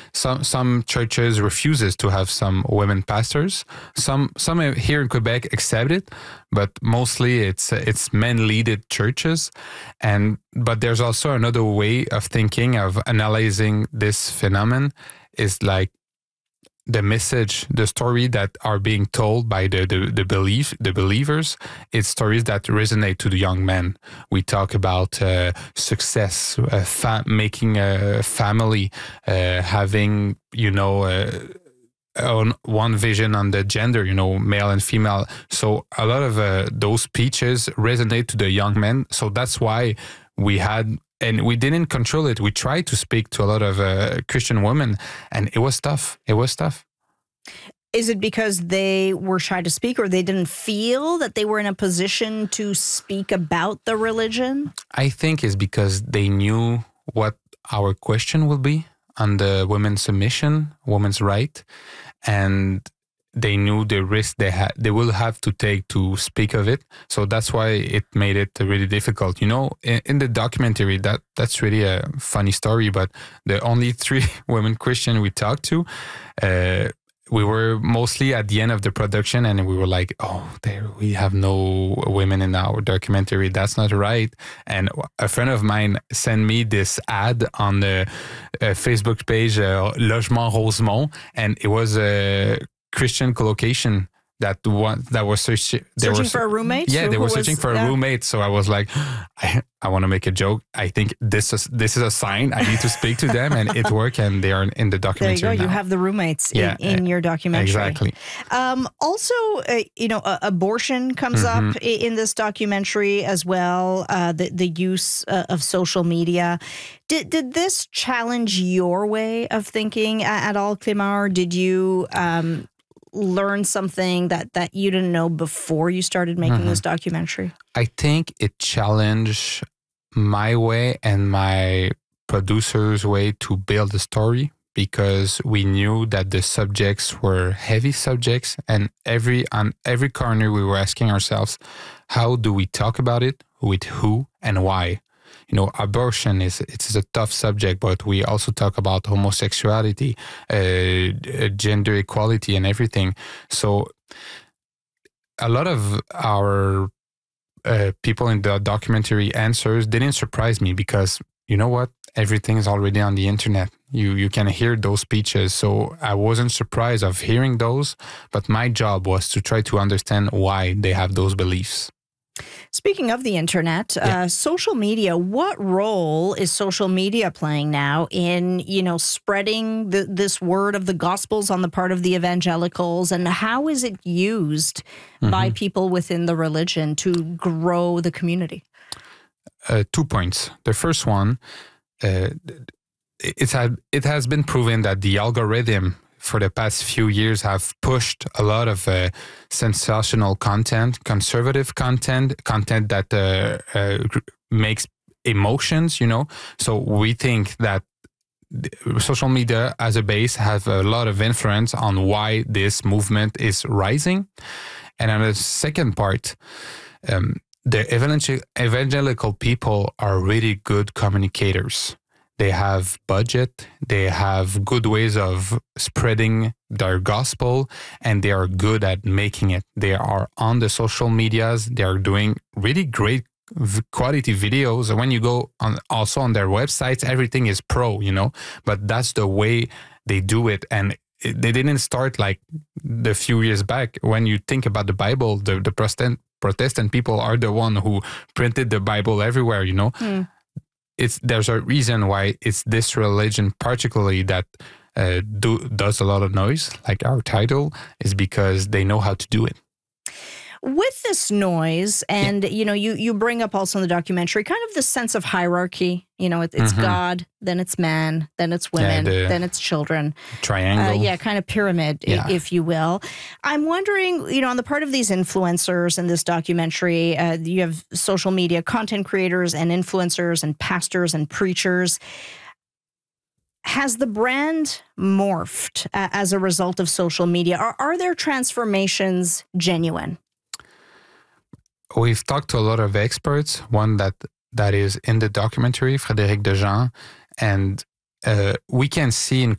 some churches refuses to have some women pastors. Some here in Quebec accept it, but mostly it's men-led churches. But there's also another way of thinking, of analyzing this phenomenon, is like the message, the story that are being told by the believers. It's stories that resonate to the young men. We talk about success, making a family, having, one vision on the gender, male and female. So a lot of those speeches resonate to the young men. So that's why and we didn't control it. We tried to speak to a lot of Christian women, and it was tough. Is it because they were shy to speak, or they didn't feel that they were in a position to speak about the religion? I think it's because they knew what our question will be on the women's submission, women's right, and they knew the risk they will have to take to speak of it. So that's why it made it really difficult. In the documentary, that's really a funny story, but the only 3 women Christian we talked to, we were mostly at the end of the production, and we were like, we have no women in our documentary. That's not right. And a friend of mine sent me this ad on the Facebook page, Logement Rosemont, and it was a Christian collocation that was searching for a roommate. Yeah, they were searching for a roommate. So I was like, I want to make a joke. I think this is a sign. I need to speak to them, and it worked. And they are in the documentary. There you go. Now. You have the roommates in your documentary. Exactly. Also, abortion comes up in this documentary as well. The use of social media. Did this challenge your way of thinking at all, Clément? Or did you learn something that you didn't know before you started making this documentary? I think it challenged my way and my producer's way to build the story, because we knew that the subjects were heavy subjects, and on every corner we were asking ourselves, how do we talk about it, with who and why? Abortion it's a tough subject, but we also talk about homosexuality, gender equality, and everything. So a lot of our people in the documentary answers didn't surprise me, because you know what? Everything is already on the internet. You can hear those speeches. So I wasn't surprised of hearing those, but my job was to try to understand why they have those beliefs. Speaking of the internet, social media, what role is social media playing now in, spreading this word of the Gospels on the part of the evangelicals, and how is it used by people within the religion to grow the community? 2 points. The first one, it has been proven that the algorithm for the past few years have pushed a lot of sensational content, conservative content that makes emotions, So we think that social media as a base has a lot of influence on why this movement is rising. And on the second part, the evangelical people are really good communicators. They have budget, they have good ways of spreading their gospel, and they are good at making it. They are on the social medias. They are doing really great quality videos. When you go also on their websites, everything is pro, but that's the way they do it. And they didn't start like the few years back. When you think about the Bible, the Protestant people are the one who printed the Bible everywhere, There's a reason why it's this religion particularly that does a lot of noise, like our title, is because they know how to do it. With this noise, and you bring up also in the documentary kind of the sense of hierarchy. It's God, then it's man, then it's women, then it's children. Triangle. Kind of pyramid, if you will. I'm wondering, on the part of these influencers in this documentary, you have social media content creators and influencers and pastors and preachers. Has the brand morphed as a result of social media? Are their transformations genuine? We've talked to a lot of experts, one that is in the documentary, Frédéric Dejean, and we can see in